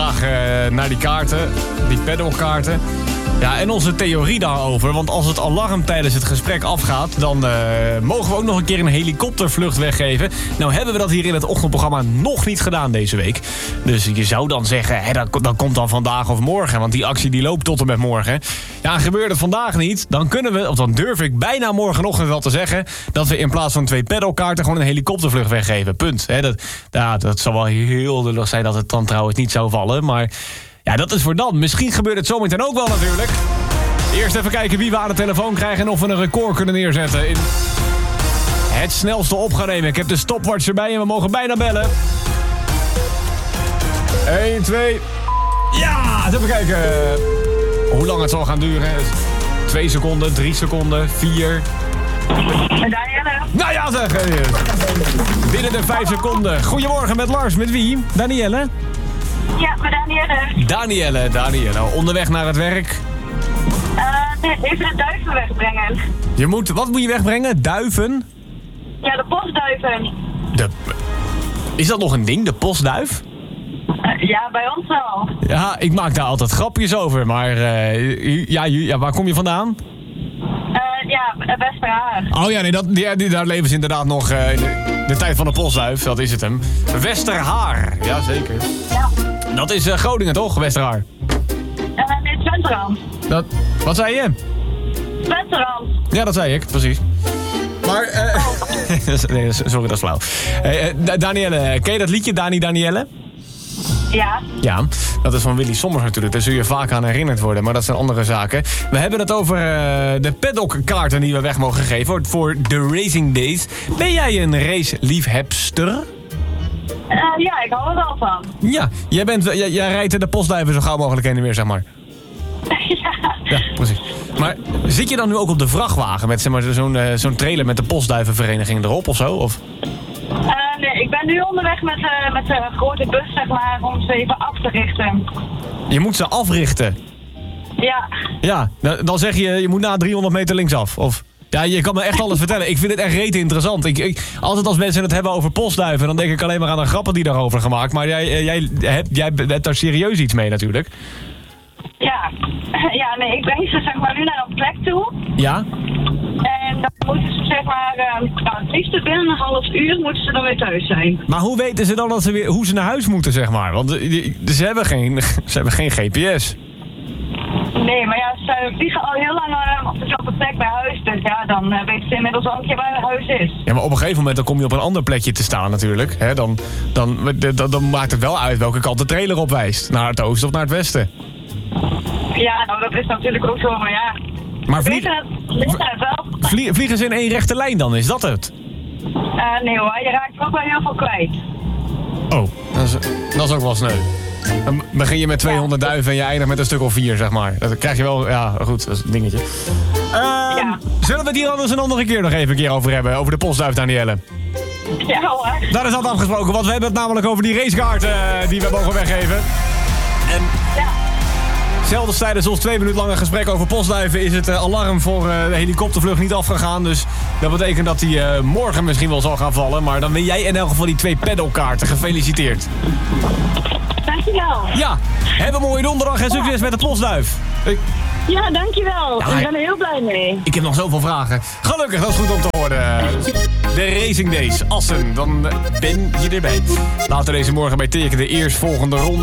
vraag naar die kaarten, die paddelkaarten. Ja, en onze theorie daarover. Want als het alarm tijdens het gesprek afgaat, dan mogen we ook nog een keer een helikoptervlucht weggeven. Nou hebben we dat hier in het ochtendprogramma nog niet gedaan deze week. Dus je zou dan zeggen, dat komt dan vandaag of morgen. Want die actie die loopt tot en met morgen. Ja, gebeurt het vandaag niet, dan kunnen we, of dan durf ik bijna morgenochtend wel te zeggen, dat we in plaats van 2 paddelkaarten gewoon een helikoptervlucht weggeven. Punt. Dat zal wel heel lullig zijn dat het dan trouwens niet zou vallen, maar ja, dat is voor dan. Misschien gebeurt het zometeen ook wel natuurlijk. Eerst even kijken wie we aan de telefoon krijgen en of we een record kunnen neerzetten in het snelste op gaan nemen. Ik heb de stopwatch erbij en we mogen bijna bellen. 1, 2. Ja, eens even kijken hoe lang het zal gaan duren. 2 seconden, 3 seconden, 4. Danielle. Nou ja zeg. Binnen de 5 seconden. Goedemorgen met Lars. Met wie? Danielle? Ja, met Danielle. Danielle. Onderweg naar het werk. Nee, even de duiven wegbrengen. Wat moet je wegbrengen? Duiven? Ja, de postduiven. Is dat nog een ding, de postduif? Ja, bij ons wel. Ja, ik maak daar altijd grapjes over, maar waar kom je vandaan? Ja, Westerhaar. Oh ja, nee, daar leven ze inderdaad nog in de tijd van de postduif, dat is het hem. Westerhaar, ja zeker. Ja. Dat is Groningen toch, Westerhaar? Nee, Twenterand. Wat zei je? Twenterand. Ja, dat zei ik, precies. Maar, nee, sorry, dat is flauw. Danielle, ken je dat liedje, Danielle? Ja. Ja, dat is van Willy Sommers natuurlijk. Daar zul je vaak aan herinnerd worden, maar dat zijn andere zaken. We hebben het over de paddockkaarten die we weg mogen geven voor de Racing Days. Ben jij een raceliefhebster? Ja, ik hou er wel van. Ja, jij rijdt de postduiven zo gauw mogelijk heen en weer, zeg maar. Ja, precies. Maar zit je dan nu ook op de vrachtwagen met zeg maar, zo'n trailer met de postduivenvereniging erop of zo? Of? Nee, ik ben nu onderweg met de grote bus, zeg maar, om ze even af te richten. Je moet ze africhten? Ja. Ja, dan zeg je moet na 300 meter linksaf, of? Ja, je kan me echt alles vertellen. Ik vind het echt rete interessant. Altijd als mensen het hebben over postduiven, dan denk ik alleen maar aan de grappen die daarover gemaakt. Maar jij hebt daar serieus iets mee natuurlijk. Ja, nee, ik breng ze zeg maar nu naar een plek toe. Ja? En dan moeten ze zeg maar, het liefst binnen een half uur moeten ze dan weer thuis zijn. Maar hoe weten ze dan hoe ze naar huis moeten, zeg maar? Want ze hebben geen GPS. Nee, maar ja, ze vliegen al heel lang op dezelfde plek bij huis. Dus ja, dan weten ze inmiddels al een keer waar huis is. Ja, maar op een gegeven moment dan kom je op een ander plekje te staan natuurlijk. Hè? Dan maakt het wel uit welke kant de trailer op wijst. Naar het oosten of naar het westen. Ja, nou dat is natuurlijk ook zo, maar ja. Maar vliegen ze in één rechte lijn dan? Is dat het? Nee hoor, je raakt ook wel heel veel kwijt. Oh, dat is ook wel sneu. Dan begin je met 200 duiven en je eindigt met een stuk of 4, zeg maar. Dat krijg je wel, ja goed, dat is een dingetje. Zullen we het hier anders een andere keer nog even een keer over hebben? Over de postduif, Danielle? Ja hoor. Daar is dat afgesproken, want we hebben het namelijk over die racekaarten die we mogen weggeven. En zelfs tijdens ons 2 minuten lange gesprek over postduiven is het alarm voor de helikoptervlucht niet afgegaan. Dus dat betekent dat die morgen misschien wel zal gaan vallen. Maar dan win jij in elk geval die 2 paddelkaarten. Gefeliciteerd. Dankjewel. Ja, heb een mooie donderdag en succes met de postduif. Ja, dankjewel. Ja, ik ben er heel blij mee. Ik heb nog zoveel vragen. Gelukkig, dat is goed om te horen. De Racing Days, Assen, dan ben je erbij. Later deze morgen bij Teken de eerstvolgende ronde.